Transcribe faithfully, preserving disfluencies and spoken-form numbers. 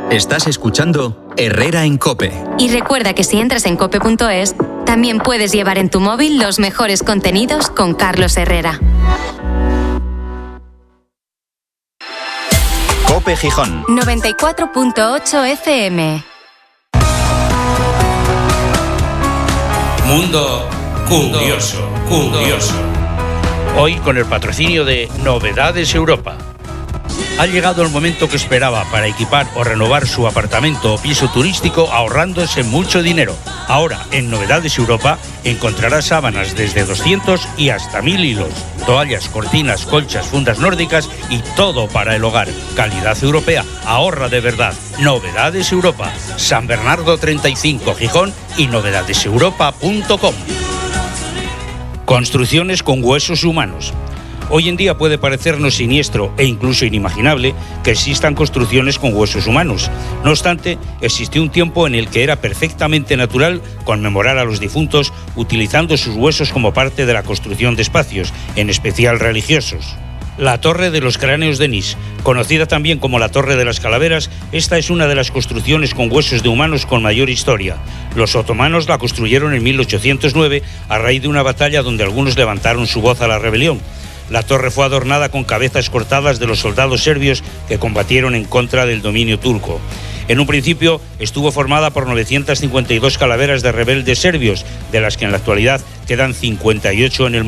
Estás escuchando Herrera en COPE. Y recuerda que si entras en cope punto es, también puedes llevar en tu móvil los mejores contenidos con Carlos Herrera. COPE Gijón. noventa y cuatro punto ocho F M. Mundo curioso, curioso. Hoy con el patrocinio de Novedades Europa. Ha llegado el momento que esperaba para equipar o renovar su apartamento o piso turístico ahorrándose mucho dinero. Ahora, en Novedades Europa, encontrarás sábanas desde doscientos y hasta mil hilos, toallas, cortinas, colchas, fundas nórdicas y todo para el hogar. Calidad europea, ahorra de verdad. Novedades Europa, San Bernardo treinta y cinco, Gijón y novedades europa punto com. Construcciones con huesos humanos. Hoy en día puede parecernos siniestro e incluso inimaginable que existan construcciones con huesos humanos. No obstante, existió un tiempo en el que era perfectamente natural conmemorar a los difuntos utilizando sus huesos como parte de la construcción de espacios, en especial religiosos. La Torre de los Cráneos de Nis, conocida también como la Torre de las Calaveras, esta es una de las construcciones con huesos de humanos con mayor historia. Los otomanos la construyeron en mil ochocientos nueve a raíz de una batalla donde algunos levantaron su voz a la rebelión. La torre fue adornada con cabezas cortadas de los soldados serbios que combatieron en contra del dominio turco. En un principio estuvo formada por novecientas cincuenta y dos calaveras de rebeldes serbios, de las que en la actualidad quedan cincuenta y ocho en el mundo.